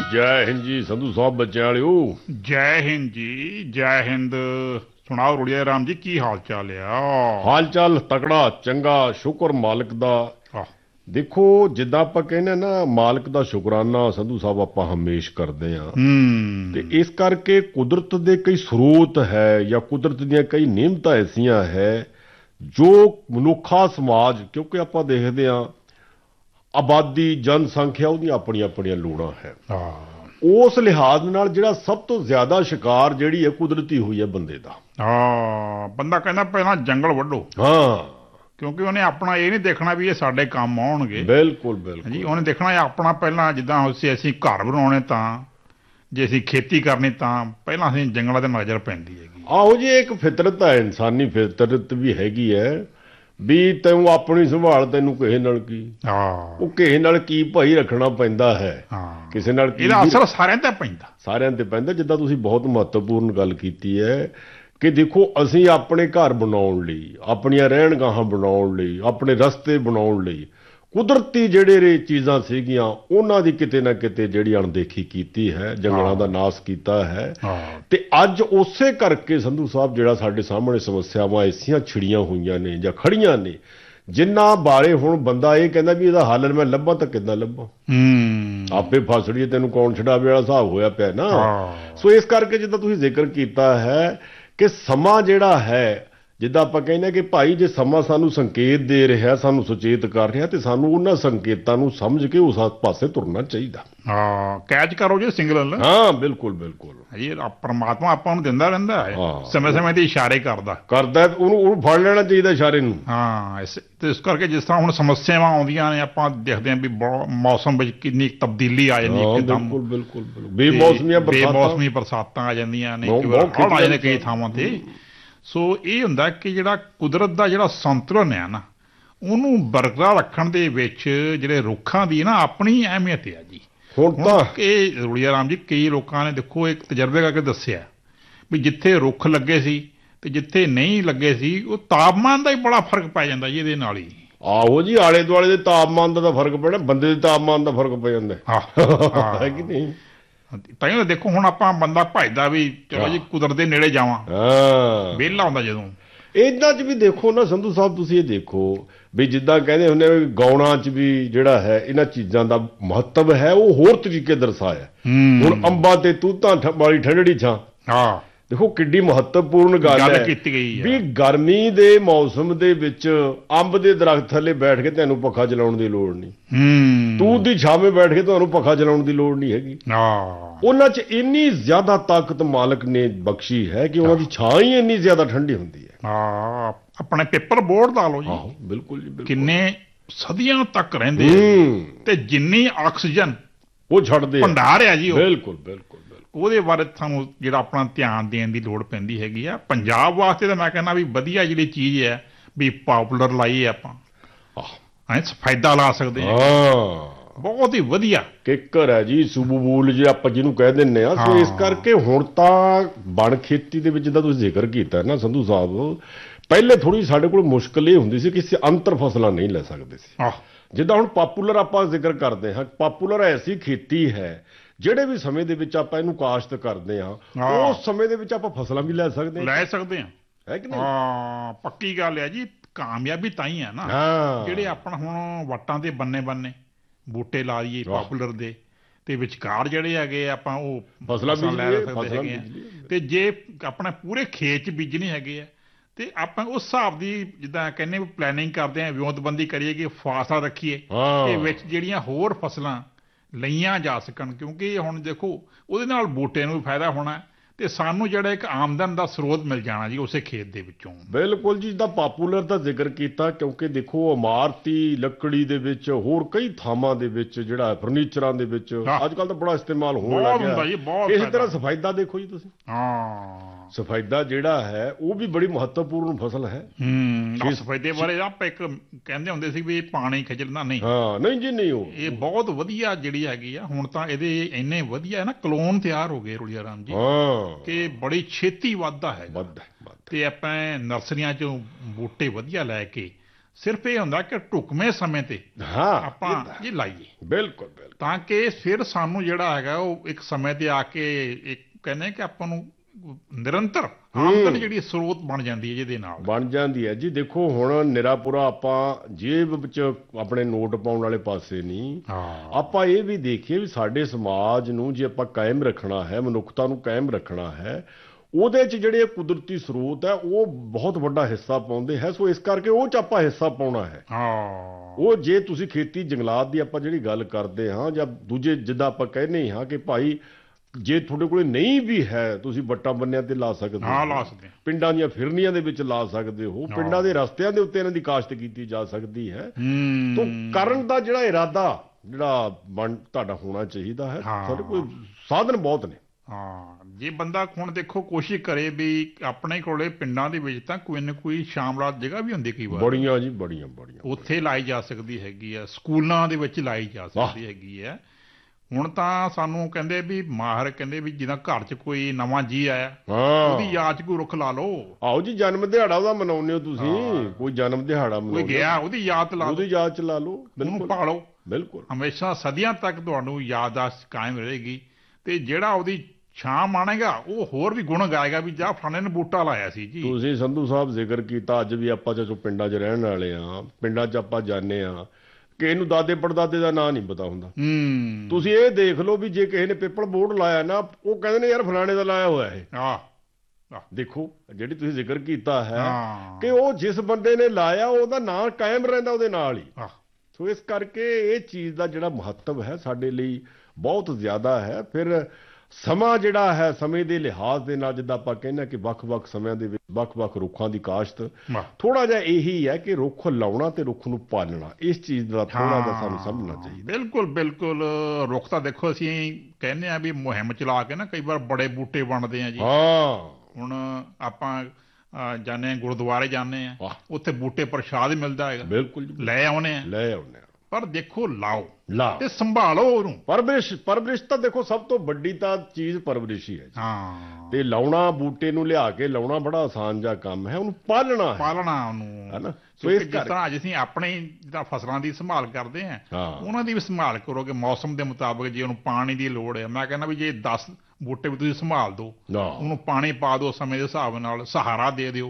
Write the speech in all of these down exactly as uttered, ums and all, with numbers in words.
ਜੈ ਹਿੰਦ ਜੀ ਸੰਧੂ ਸਾਹਿਬ ਬੱਚਿਆਂ ਵਾਲਿਓ। ਜੈ ਹਿੰਦ ਜੀ, ਜੈ ਹਿੰਦ। ਸੁਣਾਓ ਰੁੜੀਆ ਰਾਮ ਜੀ, ਕੀ ਹਾਲ ਚਾਲ ਆ? ਹਾਲ ਚਾਲ ਤਕੜਾ, ਚੰਗਾ, ਸ਼ੁਕਰ ਮਾਲਕ ਦਾ। ਆਹ, ਦੇਖੋ ਜਿੱਦਾਂ ਆਪਾਂ ਕਹਿੰਦੇ ਨਾ, ਮਾਲਕ ਦਾ ਸ਼ੁਕਰਾਨਾ ਸੰਧੂ ਸਾਹਿਬ ਆਪਾਂ ਹਮੇਸ਼ ਕਰਦੇ ਹਾਂ। ਹੂੰ ਤੇ ਇਸ ਕਰਕੇ ਕੁਦਰਤ ਦੇ ਕਈ ਸਰੋਤ ਹੈ ਜਾਂ ਕੁਦਰਤ ਦੀਆਂ ਕਈ ਨਿਯਮਤਾਂ ਐਸੀਆਂ ਹੈ ਜੋ ਮਨੁੱਖਾ ਸਮਾਜ, ਕਿਉਂਕਿ ਆਪਾਂ ਦੇਖਦੇ ਹਾਂ ਆਬਾਦੀ ਜਨਸੰਖਿਆ ਉਹਦੀਆਂ ਆਪਣੀਆਂ ਆਪਣੀਆਂ ਲੋੜਾਂ ਹੈ। ਆਹ ਉਸ ਲਿਹਾਜ਼ ਨਾਲ ਜਿਹੜਾ ਸਭ ਤੋਂ ਜ਼ਿਆਦਾ ਸ਼ਿਕਾਰ ਜਿਹੜੀ ਹੈ ਕੁਦਰਤੀ ਹੋਈ ਹੈ ਬੰਦੇ ਦਾ। ਆਹ ਬੰਦਾ ਕਹਿੰਦਾ ਪਹਿਲਾਂ ਜੰਗਲ ਵੱਢੋ, ਹਾਂ, ਕਿਉਂਕਿ ਉਹਨੇ ਆਪਣਾ ਇਹ ਨਹੀਂ ਦੇਖਣਾ ਵੀ ਇਹ ਸਾਡੇ ਕੰਮ ਆਉਣਗੇ। ਬਿਲਕੁਲ ਜੀ ਬਿਲਕੁਲ। ਉਹਨੇ ਦੇਖਣਾ ਇਹ ਆਪਣਾ ਪਹਿਲਾਂ, ਜਿੱਦਾਂ ਅਸੀਂ ਅਸੀਂ ਘਰ ਬਣਾਉਣੇ ਤਾਂ, ਜੇ ਅਸੀਂ ਖੇਤੀ ਕਰਨੀ ਤਾਂ ਪਹਿਲਾਂ ਅਸੀਂ ਜੰਗਲਾਂ 'ਤੇ ਨਜ਼ਰ ਪੈਂਦੀ ਹੈਗੀ। ਆਹੋ ਜੀ, ਇੱਕ ਫਿਤਰਤ ਹੈ, ਇਨਸਾਨੀ ਫਿਤਰਤ ਵੀ ਹੈਗੀ ਹੈ ਵੀ ਤੈਨੂੰ ਆਪਣੀ ਸੰਭਾਲ, ਤੈਨੂੰ ਕਿਸੇ ਨਾਲ ਕੀ, ਆਹ ਉਹ ਕਿਸੇ ਨਾਲ ਕੀ ਭਾਈ ਰੱਖਣਾ ਪੈਂਦਾ ਹੈ, ਹਾਂ, ਕਿਸੇ ਨਾਲ ਕੀ ਇਹਦਾ ਅਸਰ ਸਾਰਿਆਂ 'ਤੇ ਪੈਂਦਾ। ਸਾਰਿਆਂ ਤੇ ਪੈਂਦਾ। ਜਿੱਦਾਂ ਤੁਸੀਂ ਬਹੁਤ ਮਹੱਤਵਪੂਰਨ ਗੱਲ ਕੀਤੀ ਹੈ ਕਿ ਦੇਖੋ ਅਸੀਂ ਆਪਣੇ ਘਰ ਬਣਾਉਣ ਲਈ, ਆਪਣੀਆਂ ਰਹਿਣਗਾਹਾਂ ਬਣਾਉਣ ਲਈ, ਆਪਣੇ ਰਸਤੇ ਬਣਾਉਣ ਲਈ ਕੁਦਰਤੀ ਜਿਹੜੇ ਰੇ ਚੀਜ਼ਾਂ ਸੀਗੀਆਂ ਉਹਨਾਂ ਦੀ ਕਿਤੇ ਨਾ ਕਿਤੇ ਜਿਹੜੀ ਅਣਦੇਖੀ ਕੀਤੀ ਹੈ, ਜੰਗਲਾਂ ਦਾ ਨਾਸ ਕੀਤਾ ਹੈ। ਹਾਂ ਤੇ ਅੱਜ ਉਸੇ ਕਰਕੇ ਸੰਧੂ ਸਾਹਿਬ ਜਿਹੜਾ ਸਾਡੇ ਸਾਹਮਣੇ ਸਮੱਸਿਆਵਾਂ ਐਸੀਆਂ ਛਿੜੀਆਂ ਹੋਈਆਂ ਨੇ ਜਾਂ ਖੜੀਆਂ ਨੇ, ਜਿਨ੍ਹਾਂ ਬਾਰੇ ਹੁਣ ਬੰਦਾ ਇਹ ਕਹਿੰਦਾ ਵੀ ਇਹਦਾ ਹੱਲ ਮੈਂ ਲੱਭਾਂ ਤਾਂ ਕਿੱਦਾਂ ਲੱਭਾਂ, ਹੂੰ ਆਪੇ ਫਸੜੀਏ ਤੈਨੂੰ ਕੌਣ ਛਡਾਵੇ ਵਾਲਾ ਹਿਸਾਬ ਹੋਇਆ ਪਿਆ ਨਾ। ਹਾਂ ਸੋ ਇਸ ਕਰਕੇ ਜਿੱਦਾਂ ਤੁਸੀਂ ਜ਼ਿਕਰ ਕੀਤਾ ਹੈ ਕਿ ਸਮਾਂ ਜਿਹੜਾ ਹੈ, ਜਿੱਦਾਂ ਆਪਾਂ ਕਹਿੰਦੇ ਕਿ ਭਾਈ ਜੇ ਸਮਾਂ ਸਾਨੂੰ ਸੰਕੇਤ ਦੇ ਰਿਹਾ, ਸਾਨੂੰ ਸੁਚੇਤ ਕਰ ਰਿਹਾ, ਤੇ ਸਾਨੂੰ ਉਹਨਾਂ ਸੰਕੇਤਾਂ ਨੂੰ ਸਮਝ ਕੇ ਉਸ ਪਾਸੇ ਤੁਰਨਾ ਚਾਹੀਦਾ। ਹਾਂ ਕੈਚ ਕਰੋ ਜੀ ਸਿੰਗਲ। ਹਾਂ ਬਿਲਕੁਲ ਬਿਲਕੁਲ। ਜੀ ਪਰਮਾਤਮਾ ਆਪਾਂ ਨੂੰ ਦਿੰਦਾ ਰਹਿੰਦਾ ਹੈ, ਹਾਂ। ਸਮੇਂ ਸਮੇਂ ਤੇ ਇਸ਼ਾਰੇ ਕਰਦਾ ਕਰਦਾ, ਉਹਨੂੰ ਉਹਨੂੰ ਫੜ ਲੈਣਾ ਚਾਹੀਦਾ ਇਸ਼ਾਰੇ ਨੂੰ। ਹਾਂ। ਇਸ ਤੇ ਇਸ ਕਰਕੇ ਜਿਸ ਤਰ੍ਹਾਂ ਹੁਣ ਸਮੱਸਿਆਵਾਂ ਆਉਂਦੀਆਂ ਨੇ, ਆਪਾਂ ਦੇਖਦੇ ਹਾਂ ਵੀ ਬਹੁਤ ਮੌਸਮ ਵਿੱਚ ਕਿੰਨੀ ਤਬਦੀਲੀ ਆ ਜਾਂਦੀ ਹਾਂ ਇੱਕਦਮ। ਬਿਲਕੁਲ ਬਿਲਕੁਲ ਬਿਲਕੁਲ। ਬੇਮੌਸਮੀਆਂ ਬਰਸਾਤਾਂ, ਬੇਮੌਸਮੀ ਬਰਸਾਤਾਂ ਆ ਜਾਂਦੀਆਂ ਨੇ, ਬਹੁਤ- ਕਈ ਵਾਰ ਬਹੁਤ ਹੜ੍ਹ ਆ ਜਾਂਦੇ ਖੇਤੀਆਂ ਕਈ ਥਾਵਾਂ ਤੇ। ਸੋ ਇਹ ਹੁੰਦਾ ਕਿ ਜਿਹੜਾ ਕੁਦਰਤ ਦਾ ਜਿਹੜਾ ਸੰਤੁਲਨ ਹੈ ਨਾ, ਉਹਨੂੰ ਬਰਕਰਾਰ ਰੱਖਣ ਦੇ ਵਿੱਚ ਜਿਹੜੇ ਰੁੱਖਾਂ ਦੀ ਨਾ ਆਪਣੀ ਅਹਿਮੀਅਤ ਹੈ ਜੀ। ਹੁਣ ਤਾਂ ਇਹ ਰੁੜੀਆ ਰਾਮ ਜੀ, ਕਈ ਲੋਕਾਂ ਨੇ ਦੇਖੋ ਇੱਕ ਤਜਰਬੇ ਕਰਕੇ ਦੱਸਿਆ ਵੀ ਜਿੱਥੇ ਰੁੱਖ ਲੱਗੇ ਸੀ ਤੇ ਜਿੱਥੇ ਨਹੀਂ ਲੱਗੇ ਸੀ, ਉਹ ਤਾਪਮਾਨ ਦਾ ਹੀ ਬੜਾ ਫਰਕ ਪੈ ਜਾਂਦਾ ਜੀ ਇਹਦੇ ਨਾਲ ਹੀ। ਆਹੋ ਜੀ, ਆਲੇ ਦੁਆਲੇ ਦੇ ਤਾਪਮਾਨ ਦਾ ਤਾਂ ਫਰਕ ਪੈਣਾ, ਬੰਦੇ ਦੇ ਤਾਪਮਾਨ ਦਾ ਫਰਕ ਪੈ ਜਾਂਦਾ ਹਾਂ ਹੈ ਕਿ ਨਹੀਂ। ਤਾਂ ਹੀ ਦੇਖੋ ਹੁਣ ਆਪਾਂ ਬੰਦਾ ਭਜਦਾ ਵੀ ਚਲੋ ਜੀ ਕੁਦਰਤ ਦੇ ਨੇੜੇ ਜਾਵਾਂ, ਹਾਂ ਵਿਹਲਾ ਹੁੰਦਾ ਜਦੋਂ। ਇਹਨਾਂ 'ਚ ਵੀ ਦੇਖੋ ਨਾ ਸੰਧੂ ਸਾਹਿਬ, ਤੁਸੀਂ ਇਹ ਦੇਖੋ ਵੀ ਜਿੱਦਾਂ ਕਹਿੰਦੇ ਹੁੰਦੇ ਵੀ ਗਾਉਣਾ 'ਚ ਵੀ ਜਿਹੜਾ ਹੈ ਇਹਨਾਂ ਚੀਜ਼ਾਂ ਦਾ ਮਹੱਤਵ ਹੈ, ਉਹ ਹੋਰ ਤਰੀਕੇ ਦਰਸਾਇਆ। ਹੁਣ ਅੰਬਾਂ ਤੇ ਤੂਤਾਂ ਵਾਲੀ ਠੰਡੜੀ ਛਾਂ, ਹਾਂ ਦੇਖੋ ਕਿੱਡੀ ਮਹੱਤਵਪੂਰਨ ਗੱਲ ਗੱਲ ਹੈ ਕੀਤੀ ਗਈ ਵੀ ਹੈ। ਗਰਮੀ ਦੇ ਮੌਸਮ ਦੇ ਵਿੱਚ ਅੰਬ ਦੇ ਦਰਖਤ ਥੱਲੇ ਬੈਠ ਕੇ ਤੁਹਾਨੂੰ ਪੱਖਾ ਚਲਾਉਣ ਦੀ ਲੋੜ ਨਹੀਂ, ਹੂੰ ਤੂਤ ਦੀ ਛਾਵੇਂ ਬੈਠ ਕੇ ਤੁਹਾਨੂੰ ਪੱਖਾ ਚਲਾਉਣ ਦੀ ਲੋੜ ਨਹੀਂ ਹੈਗੀ। ਹਾਂ ਉਹਨਾਂ 'ਚ ਇੰਨੀ ਜ਼ਿਆਦਾ ਤਾਕਤ ਮਾਲਕ ਨੇ ਬਖਸ਼ੀ ਹੈ ਕਿ ਉਹਨਾਂ ਦੀ ਛਾਂ ਹੀ ਇੰਨੀ ਜ਼ਿਆਦਾ ਠੰਡੀ ਹੁੰਦੀ ਹੈ। ਹਾਂ ਆਪਣੇ ਪੇਪਰ ਬੋਰਡ ਲਾ ਲਓ ਜੀ, ਆਹੋ ਬਿਲਕੁਲ ਜੀ ਬਿਲਕੁਲ। ਕਿੰਨੇ ਸਦੀਆਂ ਤੱਕ ਰਹਿੰਦੇ ਆ, ਹੂੰ ਤੇ ਜਿੰਨੀ ਆਕਸੀਜਨ ਉਹ ਛੱਡਦੇ ਆ। ਭੰਡਾਰ ਹੈ ਜੀ ਉਹ, ਬਿਲਕੁਲ ਬਿਲਕੁਲ ਬਿਲਕੁਲ। ਉਹਦੇ ਬਾਰੇ ਸਾਨੂੰ ਜਿਹੜਾ ਆਪਣਾ ਧਿਆਨ ਦੇਣ ਦੀ ਲੋੜ ਪੈਂਦੀ ਹੈਗੀ ਆ। ਪੰਜਾਬ ਵਾਸਤੇ ਤਾਂ ਮੈਂ ਕਹਿੰਦਾ ਵੀ ਵਧੀਆ ਜਿਹੜੀ ਚੀਜ਼ ਹੈ ਵੀ ਪਾਪੂਲਰ ਲਾਈ ਹੈ ਆਪਾਂ, ਹਾਂ ਫਾਇਦਾ ਲਾ ਸਕਦੇ ਹਾਂ, ਹਾਂ ਬਹੁਤ ਹੀ ਵਧੀਆ ਕਿੱਕਰ ਹੈ ਜੀ, ਸੂਬੂਬੂਲ ਜੇ ਆਪਾਂ ਜਿਹਨੂੰ ਕਹਿ ਦਿੰਦੇ ਆ। ਸੋ ਇਸ ਕਰਕੇ ਹੁਣ ਤਾਂ ਬਣ ਖੇਤੀ ਦੇ ਵਿੱਚ ਜਿੱਦਾਂ ਤੁਸੀਂ ਜ਼ਿਕਰ ਕੀਤਾ ਨਾ ਸੰਧੂ ਸਾਹਿਬ, ਪਹਿਲੇ ਥੋੜੀ ਸਾਡੇ ਕੋਲ ਮੁਸ਼ਕਲ ਇਹ ਹੁੰਦੀ ਸੀ ਕਿ ਅਸੀਂ ਅੰਤਰ ਫਸਲਾਂ ਨਹੀਂ ਲੈ ਸਕਦੇ ਸੀ। ਆਹ ਜਿੱਦਾਂ ਹੁਣ ਪਾਪੂਲਰ ਆਪਾਂ ਜ਼ਿਕਰ ਕਰਦੇ ਹਾਂ, ਪਾਪੂਲਰ ਐਸੀ ਖੇਤੀ ਹੈ ਜਿਹੜੇ ਵੀ ਸਮੇਂ ਦੇ ਵਿੱਚ ਆਪਾਂ ਇਹਨੂੰ ਕਾਸ਼ਤ ਕਰਦੇ ਹਾਂ, ਉਸ ਸਮੇਂ ਦੇ ਵਿੱਚ ਆਪਾਂ ਫਸਲਾਂ ਵੀ ਲੈ ਸਕਦੇ ਹਾਂ, ਲੈ ਸਕਦੇ ਹਾਂ, ਹੈ ਕਿ ਨਹੀਂ। ਹਾਂ ਪੱਕੀ ਗੱਲ ਹੈ ਜੀ। ਕਾਮਯਾਬੀ ਤਾਂ ਹੀ ਹੈ ਨਾ ਹਾਂ ਜਿਹੜੇ ਆਪਣਾ ਹੁਣ ਵੱਟਾਂ ਦੇ ਬੰਨੇ ਬੰਨੇ ਬੂਟੇ ਲਾ ਦਈਏ ਪਾਪੂਲਰ ਦੇ, ਤੇ ਵਿਚਕਾਰ ਜਿਹੜੇ ਹੈਗੇ ਆਪਾਂ ਉਹ ਫਸਲਾਂ ਲੈ ਬੀਜ ਸਕਦੇ ਲਈਏ, ਹੈਗੇ ਆ। ਤੇ ਜੇ ਆਪਣਾ ਪੂਰੇ ਖੇਤ 'ਚ ਬੀਜਣੇ ਹੈਗੇ ਆ, ਤੇ ਆਪਾਂ ਉਸ ਹਿਸਾਬ ਦੀ ਜਿੱਦਾਂ ਕਹਿੰਦੇ ਪਲੈਨਿੰਗ ਕਰਦੇ ਹਾਂ, ਵਿਉਂਤਬੰਦੀ ਕਰੀਏ ਕਿ ਫਾਸਲਾ ਰੱਖੀਏ ਤੇ ਵਿੱਚ ਜਿਹੜੀਆਂ ਹੋਰ ਫਸਲਾਂ ਲਈਆਂ ਜਾ ਸਕਣ, ਕਿਉਂਕਿ ਹੁਣ ਦੇਖੋ ਉਹਦੇ ਨਾਲ ਬੂਟੇ ਨੂੰ ਵੀ ਫਾਇਦਾ ਹੋਣਾ ਤੇ ਸਾਨੂੰ ਜਿਹੜਾ ਇੱਕ ਆਮਦਨ ਦਾ ਸਰੋਤ ਮਿਲ ਜਾਣਾ ਜੀ ਉਸੇ ਖੇਤ ਦੇ ਵਿੱਚੋਂ। ਬਿਲਕੁਲ ਜੀ, ਜਿੱਦਾਂ ਪਾਪੂਲਰ ਦਾ ਜ਼ਿਕਰ ਕੀਤਾ, ਕਿਉਂਕਿ ਦੇਖੋ ਇਮਾਰਤੀ ਲੱਕੜੀ ਦੇ ਵਿੱਚ ਹੋਰ ਕਈ ਥਾਵਾਂ ਦੇ ਵਿੱਚ ਜਿਹੜਾ ਫਰਨੀਚਰਾਂ ਦੇ ਵਿੱਚ ਅੱਜ ਕੱਲ੍ਹ ਤਾਂ ਬੜਾ ਇਸਤੇਮਾਲ ਹੋਣ ਲੱਗ ਗਿਆ। ਇਸੇ ਤਰ੍ਹਾਂ ਸਫੈਦਾ ਦੇਖੋ ਜੀ ਤੁਸੀਂ, ਹਾਂ ਸਫੈਦਾ ਜਿਹੜਾ ਹੈ ਉਹ ਵੀ ਬੜੀ ਮਹੱਤਵਪੂਰਨ ਫਸਲ ਹੈ। ਹੂੰ ਸਫੈਦੇ ਬਾਰੇ ਆਪਾਂ ਇੱਕ ਕਹਿੰਦੇ ਹੁੰਦੇ ਸੀ ਵੀ ਇਹ ਪਾਣੀ ਖਿੱਚਣਾ ਨਹੀਂ, ਹਾਂ ਨਹੀਂ ਜੀ ਨਹੀਂ, ਉਹ ਇਹ ਬਹੁਤ ਵਧੀਆ ਜਿਹੜੀ ਹੈਗੀ ਆ। ਹੁਣ ਤਾਂ ਇਹਦੇ ਇੰਨੇ ਵਧੀਆ ਨਾ ਕਲੋਨ ਤਿਆਰ ਹੋ ਗਏ ਰੁੜੀਆ ਰਾਮ ਜੀ, ਹਾਂ ਕਿ ਬੜੀ ਛੇਤੀ ਵੱਧਦਾ ਹੈ। ਵੱਧ ਵੱਧ ਤੇ ਆਪਾਂ ਨਰਸਰੀਆਂ ਚੋਂ ਬੂਟੇ ਵਧੀਆ ਲੈ ਕੇ ਸਿਰਫ ਇਹ ਹੁੰਦਾ ਕਿ ਢੁਕਵੇਂ ਸਮੇਂ ਤੇ ਹਾਂ ਆਪਾਂ ਇਹ ਲਾਈਏ, ਬਿਲਕੁਲ ਬਿਲਕੁਲ, ਤਾਂ ਕਿ ਫਿਰ ਸਾਨੂੰ ਜਿਹੜਾ ਹੈਗਾ ਉਹ ਇੱਕ ਸਮੇਂ ਤੇ ਆ ਕੇ ਇੱਕ ਕਹਿੰਦੇ ਕਿ ਆਪਾਂ ਨੂੰ ਨਿਰੰਤਰ ਆਮਦਨ ਜਿਹੜੀ ਸਰੋਤ ਬਣ ਜਾਂਦੀ ਹੈ, ਜਿਹਦੇ ਨਾਲ ਬਣ ਜਾਂਦੀ ਹੈ ਜੀ। ਦੇਖੋ ਹੁਣ ਨਿਰਾਪੁਰਾ ਆਪਾਂ ਜੇਬ ਵਿੱਚ ਆਪਣੇ ਨੋਟ ਪਾਉਣ ਵਾਲੇ ਪਾਸੇ ਨਹੀਂ, ਆਪਾਂ ਇਹ ਵੀ ਦੇਖੀਏ ਵੀ ਸਾਡੇ ਸਮਾਜ ਨੂੰ ਜੇ ਆਪਾਂ ਕਾਇਮ ਰੱਖਣਾ ਹੈ, ਮਨੁੱਖਤਾ ਨੂੰ ਕਾਇਮ ਰੱਖਣਾ ਹੈ, ਉਹਦੇ 'ਚ ਜਿਹੜੇ ਕੁਦਰਤੀ ਸਰੋਤ ਹੈ ਉਹ ਬਹੁਤ ਵੱਡਾ ਹਿੱਸਾ ਪਾਉਂਦੇ ਹੈ। ਸੋ ਇਸ ਕਰਕੇ ਉਹ 'ਚ ਆਪਾਂ ਹਿੱਸਾ ਪਾਉਣਾ ਹੈ। ਉਹ ਜੇ ਤੁਸੀਂ ਖੇਤੀ ਜੰਗਲਾਤ ਦੀ ਆਪਾਂ ਜਿਹੜੀ ਗੱਲ ਕਰਦੇ ਹਾਂ, ਜਾਂ ਦੂਜੇ ਜਿੱਦਾਂ ਆਪਾਂ ਕਹਿੰਦੇ ਹਾਂ ਕਿ ਭਾਈ ਜੇ ਤੁਹਾਡੇ ਕੋਲ ਨਹੀਂ ਵੀ ਹੈ, ਤੁਸੀਂ ਵੱਟਾਂ ਬੰਨਿਆਂ ਤੇ ਲਾ ਸਕਦੇ ਹੋ, ਪਿੰਡਾਂ ਦੀਆਂ ਫਿਰਨੀਆਂ ਦੇ ਵਿੱਚ ਲਾ ਸਕਦੇ ਹੋ, ਪਿੰਡਾਂ ਦੇ ਰਸਤਿਆਂ ਦੇ ਉੱਤੇ ਇਹਨਾਂ ਦੀ ਕਾਸ਼ਤ ਕੀਤੀ ਜਾ ਸਕਦੀ ਹੈ। ਤਾਂ ਕਰਨ ਦਾ ਜਿਹੜਾ ਇਰਾਦਾ ਜਿਹੜਾ ਬਣ ਤੁਹਾਡਾ ਹੋਣਾ ਚਾਹੀਦਾ ਹੈ। ਸਾਡੇ ਕੋਲ ਸਾਧਨ ਬਹੁਤ ਨੇ। ਹਾਂ, ਜੇ ਬੰਦਾ ਹੁਣ ਦੇਖੋ ਕੋਸ਼ਿਸ਼ ਕਰੇ ਵੀ ਆਪਣੇ ਕੋਲੇ ਪਿੰਡਾਂ ਦੇ ਵਿੱਚ ਤਾਂ ਕੋਈ ਨਾ ਕੋਈ ਸ਼ਾਮਲਾਤ ਜਗ੍ਹਾ ਵੀ ਹੁੰਦੀ, ਕਈ ਵਾਰ ਬੜੀਆਂ ਜੀ ਬੜੀਆਂ ਬੜੀਆਂ, ਉੱਥੇ ਲਾਈ ਜਾ ਸਕਦੀ ਹੈਗੀ ਆ, ਸਕੂਲਾਂ ਦੇ ਵਿੱਚ ਲਾਈ ਜਾ ਸਕਦੀ ਹੈਗੀ ਹੈ। ਹੁਣ ਤਾਂ ਸਾਨੂੰ ਕਹਿੰਦੇ ਵੀ ਮਾਹਰ ਕਹਿੰਦੇ ਵੀ ਜਿੱਦਾਂ ਘਰ 'ਚ ਕੋਈ ਨਵਾਂ ਜੀ ਆਇਆ, ਉਹਦੀ ਯਾਦ 'ਚ ਕੋਈ ਰੁੱਖ ਲਾ ਲਓ। ਆਓ ਜੀ, ਜਨਮ ਦਿਹਾੜਾ ਉਹਦਾ ਮਨਾਉਂਦੇ ਹੋ ਤੁਸੀਂ, ਕੋਈ ਜਨਮ ਦਿਹਾੜਾ ਕੋਈ ਗਿਆ ਉਹਦੀ ਯਾਦ ਲਾ ਲਓ, ਉਹਦੀ ਯਾਦ 'ਚ ਲਾ ਲਓ, ਉਹਨੂੰ ਪਾਲੋ। ਬਿਲਕੁਲ, ਹਮੇਸ਼ਾ ਸਦੀਆਂ ਤੱਕ ਤੁਹਾਨੂੰ ਯਾਦਦਾਸ਼ਤ ਕਾਇਮ ਰਹੇਗੀ। ਤੇ ਜਿਹੜਾ ਉਹਦੀ ਛਾਂ ਮਾਣੇਗਾ ਉਹ ਹੋਰ ਵੀ ਗੁਣ ਗਾਏਗਾ ਵੀ ਜਾ ਫਲਾਣੇ ਨੇ ਬੂਟਾ ਲਾਇਆ ਸੀ ਜੀ। ਤੁਸੀਂ ਸੰਧੂ ਸਾਹਿਬ ਜ਼ਿਕਰ ਕੀਤਾ, ਅੱਜ ਵੀ ਆਪਾਂ ਜਦੋਂ ਪਿੰਡਾਂ 'ਚ ਰਹਿਣ ਵਾਲੇ ਆ, ਪਿੰਡਾਂ 'ਚ ਆਪਾਂ ਜਾਂਦੇ ਆ ਕਿ ਇਹਨੂੰ ਦਾਦੇ ਪੜਦਾਦੇ ਦਾ ਨਾਂ ਨਹੀਂ ਪਤਾ ਹੁੰਦਾ। ਤੁਸੀਂ ਇਹ ਦੇਖ ਲਓ ਵੀ ਜੇ ਕਿਸੇ ਨੇ ਪੇਪਲ ਬੋਰਡ ਲਾਇਆ ਨਾ, ਉਹ ਕਹਿੰਦੇ ਨੇ ਯਾਰ ਫਲਾਣੇ ਦਾ ਲਾਇਆ ਹੋਇਆ ਇਹ। ਆਹ ਦੇਖੋ ਜਿਹੜੀ ਤੁਸੀਂ ਜ਼ਿਕਰ ਕੀਤਾ ਹੈ ਕਿ ਉਹ ਜਿਸ ਬੰਦੇ ਨੇ ਲਾਇਆ ਉਹਦਾ ਨਾਂ ਕਾਇਮ ਰਹਿੰਦਾ ਉਹਦੇ ਨਾਲ ਹੀ। ਸੋ ਇਸ ਕਰਕੇ ਇਹ ਚੀਜ਼ ਦਾ ਜਿਹੜਾ ਮਹੱਤਵ ਹੈ ਸਾਡੇ ਲਈ ਬਹੁਤ ਜ਼ਿਆਦਾ ਹੈ। ਫਿਰ ਸਮਾਂ ਜਿਹੜਾ ਹੈ, ਸਮੇਂ ਦੇ ਲਿਹਾਜ਼ ਦੇ ਨਾਲ, ਜਿੱਦਾਂ ਆਪਾਂ ਕਹਿੰਦੇ ਕਿ ਵੱਖ-ਵੱਖ ਸਮਿਆਂ ਦੇ ਵਿੱਚ ਵੱਖ-ਵੱਖ ਰੁੱਖਾਂ ਦੀ ਕਾਸ਼ਤ, ਥੋੜਾ ਜਿਹਾ ਇਹੀ ਹੈ ਕਿ ਰੁੱਖ ਲਾਉਣਾ ਤੇ ਰੁੱਖ ਨੂੰ ਪਾਲਣਾ, ਇਸ ਚੀਜ਼ ਦਾ ਥੋੜਾ ਜਿਹਾ ਸਾਨੂੰ ਸਮਝਣਾ ਚਾਹੀਦਾ। ਬਿਲਕੁਲ ਬਿਲਕੁਲ। ਰੁੱਖ ਤਾਂ ਦੇਖੋ ਅਸੀਂ ਕਹਿੰਦੇ ਆ ਵੀ ਮੁਹਿੰਮ ਚਲਾ ਕੇ ਨਾ ਕਈ ਵਾਰ ਬੜੇ ਬੂਟੇ ਬਣਦੇ ਆ ਜੀ। ਹਾਂ, ਹੁਣ ਆਪਾਂ ਜਾਂਦੇ ਹਾਂ ਗੁਰਦੁਆਰੇ ਜਾਂਦੇ ਆ, ਉੱਥੇ ਬੂਟੇ ਪ੍ਰਸ਼ਾਦ ਮਿਲਦਾ ਹੈਗਾ, ਬਿਲਕੁਲ ਲੈ ਆਉਨੇ ਆ ਲੈ ਆਉਨੇ ਆ ਪਰ ਦੇਖੋ ਲਾਓ ਲਾਓ ਤੇ ਸੰਭਾਲੋ ਉਹਨੂੰ। ਪਰਵਰਿਸ਼ ਪਰਵਰਿਸ਼ ਤਾਂ ਦੇਖੋ ਸਭ ਤੋਂ ਵੱਡੀ ਤਾਂ ਚੀਜ਼ ਪਰਵਰਿਸ਼ ਹੀ ਹੈ। ਹਾਂ, ਤੇ ਲਾਉਣਾ, ਬੂਟੇ ਨੂੰ ਲਿਆ ਕੇ ਲਾਉਣਾ ਬੜਾ ਆਸਾਨ ਜਿਹਾ ਕੰਮ ਹੈ, ਉਹਨੂੰ ਪਾਲਣਾ ਪਾਲਣਾ ਉਹਨੂੰ, ਹੈ ਨਾ। ਸੋ ਇਸ ਤਰ੍ਹਾਂ ਅੱਜ ਅਸੀਂ ਆਪਣੇ ਜਿੱਦਾਂ ਫਸਲਾਂ ਦੀ ਸੰਭਾਲ ਕਰਦੇ ਹਾਂ, ਉਹਨਾਂ ਦੀ ਵੀ ਸੰਭਾਲ ਕਰੋਗੇ ਮੌਸਮ ਦੇ ਮੁਤਾਬਕ। ਜੇ ਉਹਨੂੰ ਪਾਣੀ ਦੀ ਲੋੜ ਹੈ, ਮੈਂ ਕਹਿੰਦਾ ਵੀ ਜੇ ਦਸ ਬੂਟੇ ਵੀ ਤੁਸੀਂ ਸੰਭਾਲ ਦਿਓ, ਉਹਨੂੰ ਪਾਣੀ ਪਾ ਦਿਓ ਸਮੇਂ ਦੇ ਹਿਸਾਬ ਨਾਲ, ਸਹਾਰਾ ਦੇ ਦਿਓ,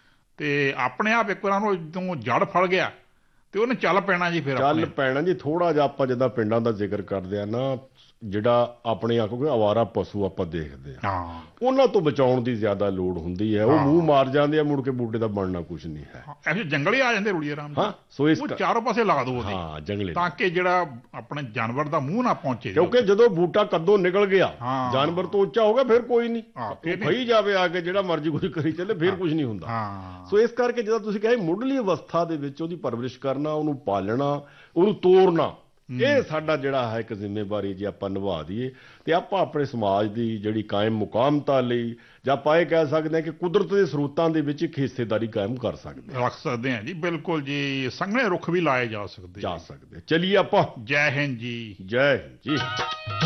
ਤੇ ਆਪਣੇ ਆਪ ਇੱਕ ਵਾਰ ਉਹ ਜਦੋਂ ਜੜ ਫੜ ਗਿਆ ਤੇ ਉਹਨੇ ਚੱਲ ਪੈਣਾ ਜੀ। ਫਿਰ ਚੱਲ ਪੈਣਾ ਜੀ। ਥੋੜਾ ਜਿਹਾ ਆਪਾਂ ਜਿੱਦਾਂ ਪਿੰਡਾਂ ਦਾ ਜ਼ਿਕਰ ਕਰਦੇ ਆ ਨਾ, ਜਿਹੜਾ ਆਪਣੇ ਆਖੋਗੇ ਅਵਾਰਾ ਪਸ਼ੂ ਆਪਾਂ ਦੇਖਦੇ ਆ, ਉਹਨਾਂ ਤੋਂ ਬਚਾਉਣ ਦੀ ਜ਼ਿਆਦਾ ਲੋੜ ਹੁੰਦੀ ਹੈ। ਉਹ ਮੂੰਹ ਮਾਰ ਜਾਂਦੇ ਆ, ਮੁੜ ਕੇ ਬੂਟੇ ਦਾ ਬਣਨਾ ਕੁਝ ਨਹੀਂ ਹੈ। ਐਸੇ ਜੰਗਲੇ ਆ ਜਾਂਦੇ ਰੁੜੀ ਆਰਾਮ। ਹਾਂ, ਸੋ ਇਸ ਚਾਰੋਂ ਪਾਸੇ ਲਾ ਦਿਓ ਉਹਦੇ, ਹਾਂ ਜੰਗਲੇ, ਤਾਂ ਕਿ ਜਿਹੜਾ ਆਪਣੇ ਜਾਨਵਰ ਦਾ ਮੂੰਹ ਨਾ ਪਹੁੰਚੇ। ਕਿਉਂਕਿ ਜਦੋਂ ਬੂਟਾ ਕੱਦੋਂ ਨਿਕਲ ਗਿਆ, ਜਾਨਵਰ ਤੋਂ ਉੱਚਾ ਹੋ ਗਿਆ, ਫਿਰ ਕੋਈ ਨਹੀਂ ਖਈ ਜਾਵੇ ਆ ਕੇ, ਜਿਹੜਾ ਮਰਜ਼ੀ ਕੁਝ ਕਰੀ ਚੱਲੇ, ਫਿਰ ਕੁਝ ਨਹੀਂ ਹੁੰਦਾ। ਸੋ ਇਸ ਕਰਕੇ ਜਦੋਂ ਤੁਸੀਂ ਕਹੇ ਮੁੱਢਲੀ ਅਵਸਥਾ ਦੇ ਵਿੱਚ ਉਹਦੀ ਪਰਵਰਿਸ਼ ਕਰਨਾ, ਉਹਨੂੰ ਪਾਲਣਾ, ਉਹਨੂੰ ਤੋਰਨਾ, ਇਹ ਸਾਡਾ ਜਿਹੜਾ ਹੈ ਇੱਕ ਜ਼ਿੰਮੇਵਾਰੀ ਜੇ ਆਪਾਂ ਨਿਭਾ ਦਈਏ ਤੇ ਆਪਾਂ ਆਪਣੇ ਸਮਾਜ ਦੀ ਜਿਹੜੀ ਕਾਇਮ ਮੁਕਾਮਤਾ ਲਈ, ਜਾਂ ਆਪਾਂ ਇਹ ਕਹਿ ਸਕਦੇ ਹਾਂ ਕਿ ਕੁਦਰਤ ਦੇ ਸਰੋਤਾਂ ਦੇ ਵਿੱਚ ਇੱਕ ਹਿੱਸੇਦਾਰੀ ਕਾਇਮ ਕਰ ਸਕਦੇ ਰੱਖ ਸਕਦੇ ਹਾਂ ਜੀ। ਬਿਲਕੁਲ ਜੀ, ਸੰਘਣੇ ਰੁੱਖ ਵੀ ਲਾਏ ਜਾ ਸਕਦੇ ਜਾ ਸਕਦੇ। ਚਲਿਏ ਆਪਾਂ। ਜੈ ਹਿੰਦ ਜੀ। ਜੈ ਹਿੰਦ ਜੀ।